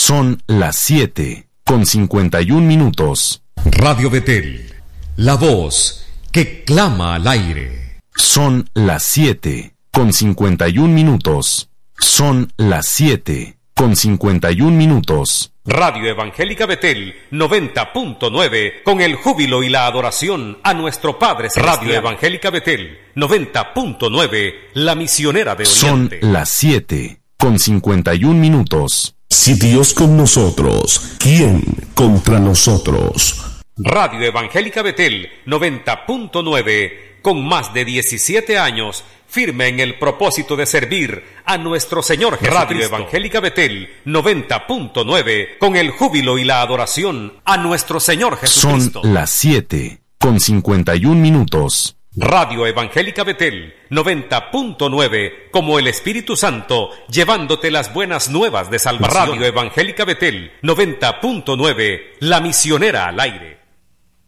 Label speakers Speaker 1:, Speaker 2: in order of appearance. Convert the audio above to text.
Speaker 1: Son las 7:51.
Speaker 2: Radio Betel, la voz que clama al aire.
Speaker 1: Son las 7:51. Son las 7:51.
Speaker 3: Radio Evangélica Betel 90.9, con el júbilo y la adoración a nuestro Padre Celestial. Radio Evangélica Betel 90.9, la misionera de Oriente.
Speaker 1: Son las 7:51.
Speaker 4: Si Dios con nosotros, ¿quién contra nosotros?
Speaker 3: Radio Evangélica Betel 90.9, con más de 17 años, firme en el propósito de servir a nuestro Señor Jesucristo. Radio Evangélica Betel 90.9, con el júbilo y la adoración a nuestro Señor Jesucristo.
Speaker 1: Son las 7:51.
Speaker 3: Radio Evangélica Betel 90.9, como el Espíritu Santo, llevándote las buenas nuevas de salvación. Radio Evangélica Betel 90.9, la misionera al aire.